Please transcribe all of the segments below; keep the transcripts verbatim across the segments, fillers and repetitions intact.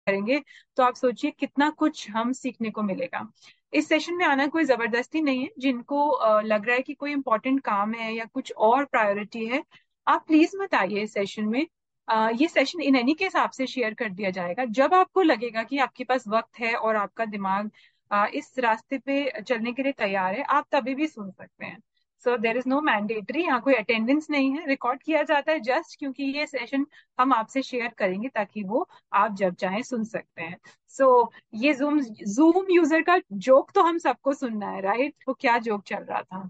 करेंगे तो आप सोचिए कितना कुछ हम सीखने को मिलेगा। इस सेशन में आना कोई जबरदस्ती नहीं है। जिनको अ, लग रहा है कि कोई इंपॉर्टेंट काम है या कुछ और प्रायोरिटी है, आप प्लीज मत आइए इस सेशन में। अ, ये सेशन इन एनी के हिसाब से शेयर कर दिया जाएगा। जब आपको लगेगा कि आपके पास वक्त है और आपका दिमाग अ, इस रास्ते पे चलने के लिए तैयार है, आप तभी भी सुन सकते हैं। सो देर इज नो मैंडेटरी, यहाँ कोई अटेंडेंस नहीं है। रिकॉर्ड किया जाता है जस्ट क्योंकि ये सेशन हम आपसे शेयर करेंगे ताकि वो आप जब चाहें सुन सकते हैं। सो so, ये जूम जूम यूजर का जोक तो हम सबको सुनना है, राइट? वो क्या जोक चल रहा था?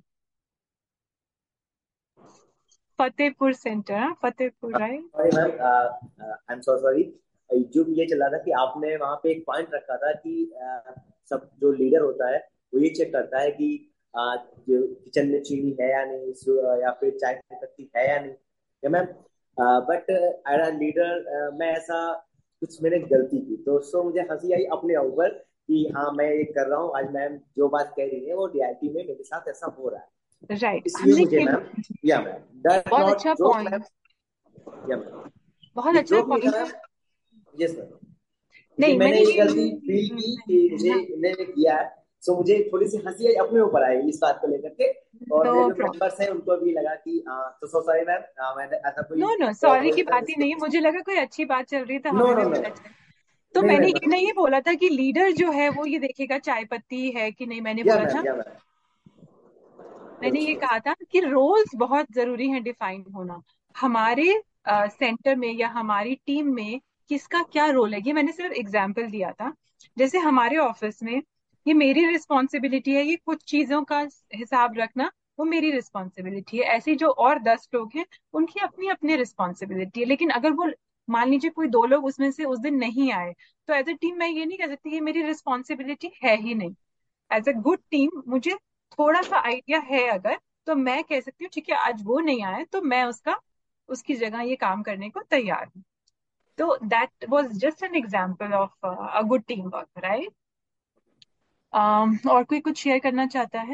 फतेहपुर सेंटर, हाँ, Fatehpur, right? Sorry ma'am, I am so sorry. जो ये चल रहा था कि आपने वहां पे एक पॉइंट रखा था कि uh, सब जो लीडर होता है वो ये चेक करता है कि uh, जो किचन में चीनी है या नहीं, सु- या फिर चाय की पत्ती है या नहीं, या ma'am. But as a leader मैं ऐसा कुछ मैंने गलती की तो सो मुझे हंसी आई अपने ऊपर कि हाँ मैं ये कर रहा हूँ। आज मैम जो बात कह रही है वो रियलिटी में मेरे साथ ऐसा हो रहा है। राइट, इसलिए मुझे लेकिन मैम, या मैम, दैट बहुत नॉट अच्छा जोक मैम। पॉइंट, या मैम, बहुत ये अच्छा जोक नहीं था पॉइंट है। मैम। Yes ma'am. इसलिए नहीं, मैंने मैंने ये ये गलती फील की कि मुझे इन्होंने किया है। सो मुझे थोड़ी सी हंसी आई अपने ऊपर आई इस बात को लेकर के। और नो मेरे जो प्रॉब्लम। मेंबर्स हैं उनको भी लगा कि हाँ, तो सो सॉरी मैम, मैंने ऐसा कोई नो नो, बहुत सॉरी की बड़ी बात ही नहीं है। मिस्टेक। मुझे लगा कोई अच्छी बात चल रही है तो नो हमें भी नो नो, पता चले। तो नहीं मैंने मैम। ये नहीं बोला था कि लीडर जो है वो ये देखेगा चाय पत्ती है कि नहीं, मैंने या बोला था, मैम, या मैम। मैंने ये कहा था कि रोल्स बहुत जरूरी हैं डिफाइन होना। हमारे सेंटर में या हमारी टीम में किसका क्या रोल है, ये मैंने सिर्फ एग्जाम्पल दिया था। जैसे हमारे ऑफिस में ये मेरी रिस्पॉन्सिबिलिटी है, ये कुछ चीजों का हिसाब रखना वो मेरी रिस्पॉन्सिबिलिटी है। ऐसे जो और दस लोग हैं उनकी अपनी अपनी रिस्पॉन्सिबिलिटी है। लेकिन अगर वो, मान लीजिए कोई दो लोग उसमें से उस दिन नहीं आए, तो एज ए टीम मैं ये नहीं कह सकती कि मेरी रिस्पॉन्सिबिलिटी है ही नहीं। एज ए गुड टीम मुझे थोड़ा सा आइडिया है अगर, तो मैं कह सकती हूँ ठीक है आज वो नहीं आए तो मैं उसका उसकी जगह ये काम करने को तैयार हूँ। तो that was just an example of a good team work, right? और कोई कुछ शेयर करना चाहता है?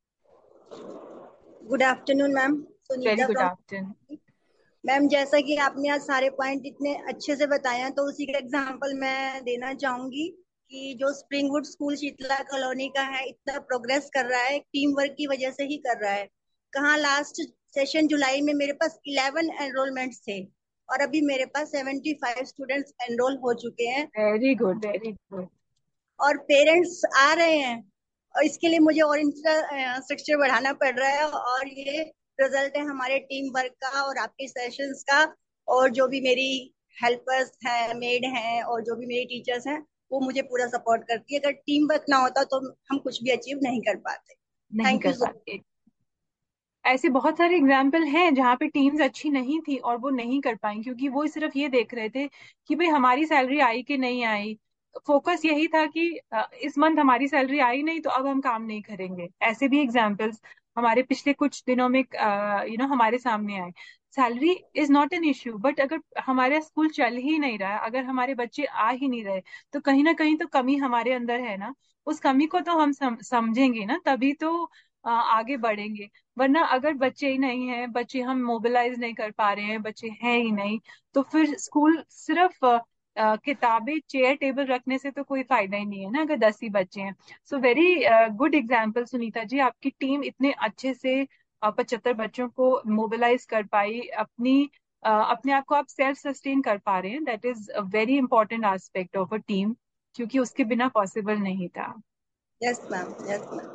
Good afternoon ma'am, very Sunita good from. Afternoon. Ma'am जैसा कि आपने आज सारे पॉइंट इतने अच्छे से बताए हैं तो उसी का एग्जांपल मैं देना चाहूंगी कि जो स्प्रिंगवुड स्कूल शीतला कॉलोनी का है इतना प्रोग्रेस कर रहा है टीम वर्क की वजह से ही कर रहा है। कहाँ लास्ट सेशन जुलाई में मेरे पास इलेवन एनरोलमेंट्स थे और अभी मेरे पास सेवेंटी फाइव स्टूडेंट्स एनरोल हो चुके हैं वेरी गुड, वेरी गुड। और पेरेंट्स आ रहे हैं। और इसके लिए मुझे और इंफ्रास्ट्रक्चर बढ़ाना पड़ रहा है और ये रिजल्ट है हमारे टीम वर्क का और आपके सेशंस का। और जो भी मेरी हेल्पर्स हैं, मेड हैं और जो भी मेरी टीचर्स हैं वो मुझे पूरा सपोर्ट करती है। अगर टीम वर्क ना होता तो हम कुछ भी अचीव नहीं कर पाते। नहीं थैंक यू कर सो पाते। ऐसे बहुत सारे एग्जाम्पल हैं जहाँ पे टीम्स अच्छी नहीं थी और वो नहीं कर पाई क्योंकि वो सिर्फ ये देख रहे थे कि भाई हमारी सैलरी आई कि नहीं आई। फोकस यही था कि अ, इस मंथ हमारी सैलरी आई नहीं तो अब हम काम नहीं करेंगे। ऐसे भी एग्जाम्पल्स हमारे पिछले कुछ दिनों में यू नो हमारे सामने आए। Salary is not an issue, but अगर हमारा स्कूल चल ही नहीं रहा, अगर हमारे बच्चे आ ही नहीं रहे, तो कहीं ना कहीं तो कमी हमारे अंदर है ना। उस कमी को तो हम सम, समझेंगे ना, तभी तो अ, आगे बढ़ेंगे। वरना अगर बच्चे ही नहीं हैं, बच्चे हम मोबिलाइज नहीं कर पा रहे हैं, बच्चे हैं ही नहीं, तो फिर स्कूल सिर्फ अ, अ, किताबें चेयर टेबल रखने से तो कोई फायदा ही नहीं है ना अगर दस ही बच्चे हैं। So very good example Sunita ji, आपकी टीम इतने अच्छे से पचहत्तर बच्चों को मोबिलाइज कर पाई, अपनी अ, अपने आप को आप सेल्फ सस्टेन कर पा रहे हैं। That is a very important aspect of a team, क्योंकि उसके बिना पॉसिबल नहीं था। Yes ma'am, yes ma'am.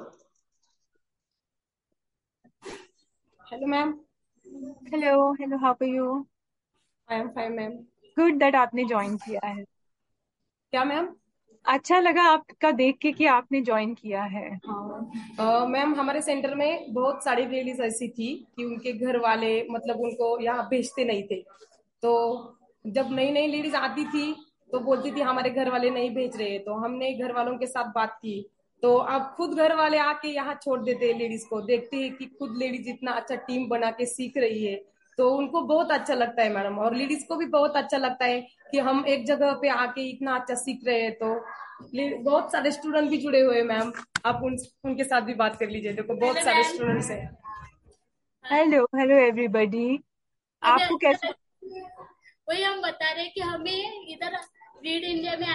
Hello ma'am. Hello, hello, how are you? I am fine ma'am. Good that आपने ज्वाइन किया है। क्या मैम? अच्छा लगा आपका देख के कि आपने ज्वाइन किया है। हाँ मैम, हमारे सेंटर में बहुत सारी लेडीज ऐसी थी कि उनके घर वाले मतलब उनको यहाँ भेजते नहीं थे। तो जब नई नई लेडीज आती थी तो बोलती थी हमारे घर वाले नहीं भेज रहे, तो हमने घर वालों के साथ बात की। तो अब खुद घर वाले आके यहाँ छोड़ देते हैं लेडीज को, देखते हैं कि खुद लेडीज इतना अच्छा टीम बना के सीख रही है तो उनको बहुत अच्छा लगता है मैडम, और लेडीज को भी बहुत अच्छा लगता है कि हम एक जगह पे आके इतना अच्छा सीख रहे हैं। तो ले- बहुत सारे स्टूडेंट भी जुड़े हुए हैं मैम, आप उन उनके साथ भी बात कर लीजिए, देखो बहुत सारे स्टूडेंट्स हैं। Hello, hello everybody. अरे आपको अच्छा, कैसे? वही हम बता रहे कि हमें इधर रीड इंडिया में